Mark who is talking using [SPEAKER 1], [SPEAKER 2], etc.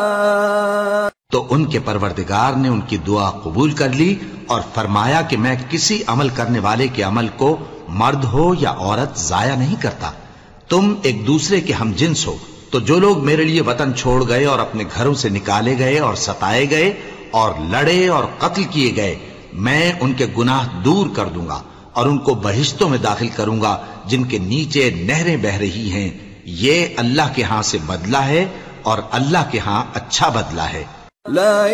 [SPEAKER 1] तो उनके परवरदिगार ने उनकी दुआ कबूल कर ली और फरमाया कि मैं किसी अमल करने वाले के अमल को मर्द हो या औरत जाया नहीं करता। तुम एक दूसरे के हम जिन्स हो। तो जो लोग मेरे लिए वतन छोड़ गए और अपने घरों से निकाले गए और सताए गए और लड़े और कत्ल किए गए, मैं उनके गुनाह दूर कर दूंगा और उनको बहिश्तों में दाखिल करूंगा जिनके नीचे नहरें बह रही हैं। ये अल्लाह के हां से बदला है और अल्लाह के हां अच्छा बदला है।